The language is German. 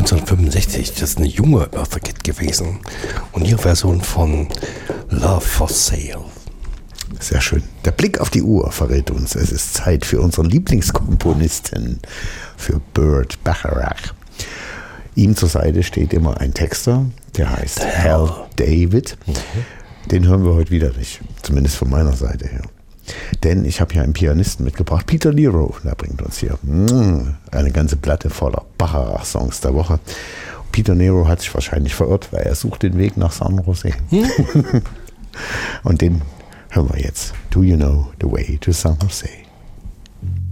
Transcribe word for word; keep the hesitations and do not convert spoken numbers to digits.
neunzehnhundertfünfundsechzig, das ist eine junge Eartha Kitt gewesen. Und ihre Version von Love for Sale. Sehr schön. Der Blick auf die Uhr verrät uns, es ist Zeit für unseren Lieblingskomponisten, für Burt Bacharach. Ihm zur Seite steht immer ein Texter, der heißt Hal David. Mhm. Den hören wir heute wieder nicht, zumindest von meiner Seite her. Denn ich habe hier einen Pianisten mitgebracht, Peter Nero, der bringt uns hier eine ganze Platte voller Bacharach-Songs der Woche. Peter Nero hat sich wahrscheinlich verirrt, weil er sucht den Weg nach San Jose. Hm? Und den hören wir jetzt. Do you know the way to San Jose?